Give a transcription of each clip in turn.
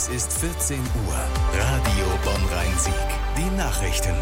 Es ist 14 Uhr. Radio Bonn-Rhein-Sieg. Die Nachrichten.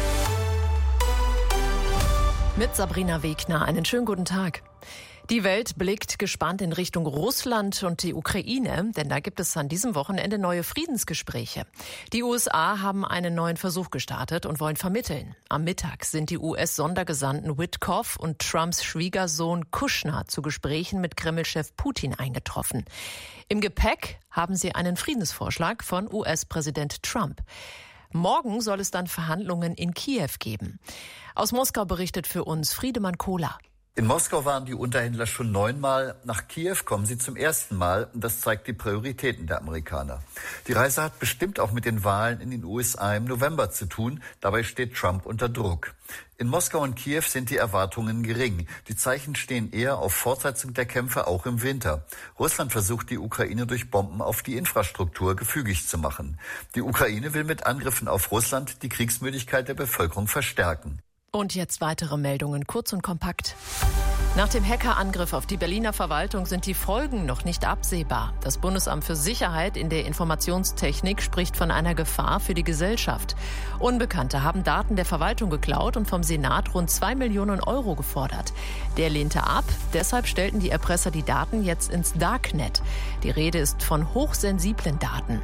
Mit Sabrina Wegner. Einen schönen guten Tag. Die Welt blickt gespannt in Richtung Russland und die Ukraine, denn da gibt es an diesem Wochenende neue Friedensgespräche. Die USA haben einen neuen Versuch gestartet und wollen vermitteln. Am Mittag sind die US-Sondergesandten Witkoff und Trumps Schwiegersohn Kushner zu Gesprächen mit Kreml-Chef Putin eingetroffen. Im Gepäck haben sie einen Friedensvorschlag von US-Präsident Trump. Morgen soll es dann Verhandlungen in Kiew geben. Aus Moskau berichtet für uns Friedemann Kohler. In Moskau waren die Unterhändler schon 9-mal. Nach Kiew kommen sie zum ersten Mal. Das zeigt die Prioritäten der Amerikaner. Die Reise hat bestimmt auch mit den Wahlen in den USA im November zu tun. Dabei steht Trump unter Druck. In Moskau und Kiew sind die Erwartungen gering. Die Zeichen stehen eher auf Fortsetzung der Kämpfe auch im Winter. Russland versucht, die Ukraine durch Bomben auf die Infrastruktur gefügig zu machen. Die Ukraine will mit Angriffen auf Russland die Kriegsmüdigkeit der Bevölkerung verstärken. Und jetzt weitere Meldungen, kurz und kompakt. Nach dem Hackerangriff auf die Berliner Verwaltung sind die Folgen noch nicht absehbar. Das Bundesamt für Sicherheit in der Informationstechnik spricht von einer Gefahr für die Gesellschaft. Unbekannte haben Daten der Verwaltung geklaut und vom Senat rund 2 Millionen Euro gefordert. Der lehnte ab, deshalb stellten die Erpresser die Daten jetzt ins Darknet. Die Rede ist von hochsensiblen Daten.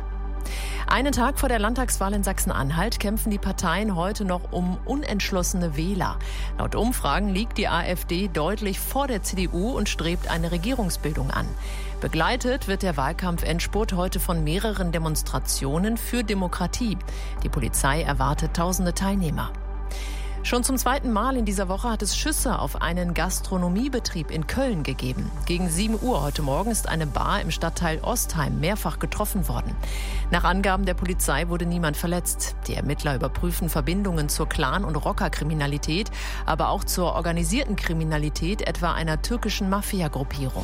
Einen Tag vor der Landtagswahl in Sachsen-Anhalt kämpfen die Parteien heute noch um unentschlossene Wähler. Laut Umfragen liegt die AfD deutlich vor der CDU und strebt eine Regierungsbildung an. Begleitet wird der Wahlkampf-Endspurt heute von mehreren Demonstrationen für Demokratie. Die Polizei erwartet tausende Teilnehmer. Schon zum zweiten Mal in dieser Woche hat es Schüsse auf einen Gastronomiebetrieb in Köln gegeben. Gegen 7 Uhr heute Morgen ist eine Bar im Stadtteil Ostheim mehrfach getroffen worden. Nach Angaben der Polizei wurde niemand verletzt. Die Ermittler überprüfen Verbindungen zur Clan- und Rockerkriminalität, aber auch zur organisierten Kriminalität, etwa einer türkischen Mafia-Gruppierung.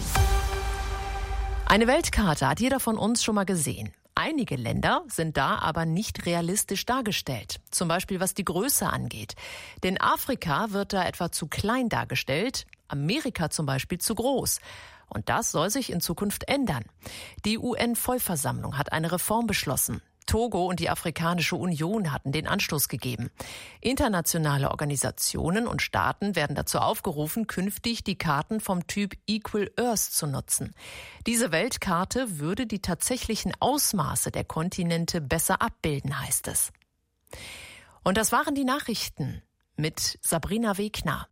Eine Weltkarte hat jeder von uns schon mal gesehen. Einige Länder sind da aber nicht realistisch dargestellt, zum Beispiel was die Größe angeht. Denn Afrika wird da etwa zu klein dargestellt, Amerika zum Beispiel zu groß. Und das soll sich in Zukunft ändern. Die UN-Vollversammlung hat eine Reform beschlossen. Togo und die Afrikanische Union hatten den Anstoß gegeben. Internationale Organisationen und Staaten werden dazu aufgerufen, künftig die Karten vom Typ Equal Earth zu nutzen. Diese Weltkarte würde die tatsächlichen Ausmaße der Kontinente besser abbilden, heißt es. Und das waren die Nachrichten mit Sabrina Wegner.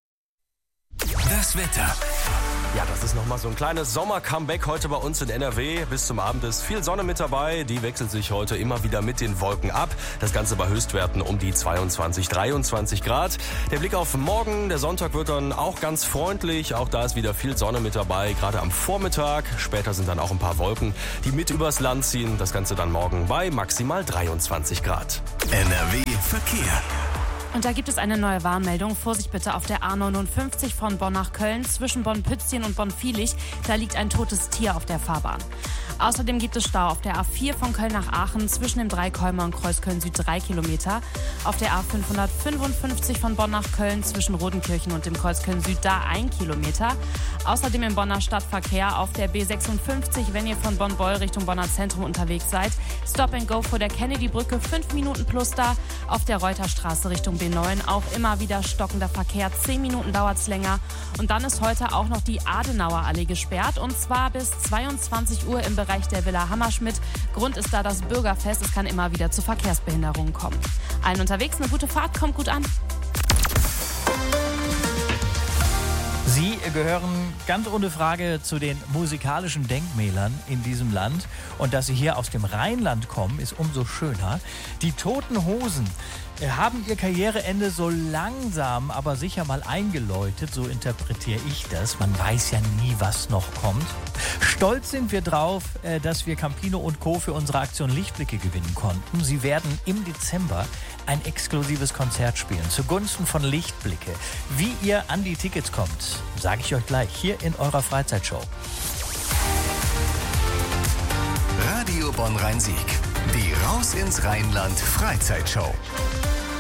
Das Wetter. Ja, das ist nochmal so ein kleines Sommer-Comeback heute bei uns in NRW. Bis zum Abend ist viel Sonne mit dabei. Die wechselt sich heute immer wieder mit den Wolken ab. Das Ganze bei Höchstwerten um die 22, 23 Grad. Der Blick auf morgen. Der Sonntag wird dann auch ganz freundlich. Auch da ist wieder viel Sonne mit dabei, gerade am Vormittag. Später sind dann auch ein paar Wolken, die mit übers Land ziehen. Das Ganze dann morgen bei maximal 23 Grad. NRW Verkehr. Und da gibt es eine neue Warnmeldung. Vorsicht bitte auf der A59 von Bonn nach Köln zwischen Bonn-Pützchen und Bonn-Viehlich. Da liegt ein totes Tier auf der Fahrbahn. Außerdem gibt es Stau auf der A4 von Köln nach Aachen zwischen dem Dreikäumer und Kreuzköln Süd 3 Kilometer. Auf der A555 von Bonn nach Köln zwischen Rodenkirchen und dem Kreuzköln Süd da 1 Kilometer. Außerdem im Bonner Stadtverkehr auf der B56, wenn ihr von Bonn-Beul Richtung Bonner Zentrum unterwegs seid. Stop and Go vor der Kennedy-Brücke, 5 Minuten plus da. Auf der Reuterstraße Richtung B9 auch immer wieder stockender Verkehr, 10 Minuten dauert es länger. Und dann ist heute auch noch die Adenauer Allee gesperrt und zwar bis 22 Uhr im Bereich der Villa Hammerschmidt. Grund ist da das Bürgerfest. Es kann immer wieder zu Verkehrsbehinderungen kommen. Allen unterwegs eine gute Fahrt, kommt gut an. Sie gehören ganz ohne Frage zu den musikalischen Denkmälern in diesem Land. Und dass Sie hier aus dem Rheinland kommen, ist umso schöner. Die Toten Hosen haben ihr Karriereende so langsam, aber sicher mal eingeläutet. So interpretiere ich das. Man weiß ja nie, was noch kommt. Stolz sind wir drauf, dass wir Campino und Co. für unsere Aktion Lichtblicke gewinnen konnten. Sie werden im Dezember ein exklusives Konzert spielen zugunsten von Lichtblicke. Wie ihr an die Tickets kommt, sage ich euch gleich hier in eurer Freizeitshow. Radio Bonn-Rhein-Sieg. Die Raus ins Rheinland Freizeitshow.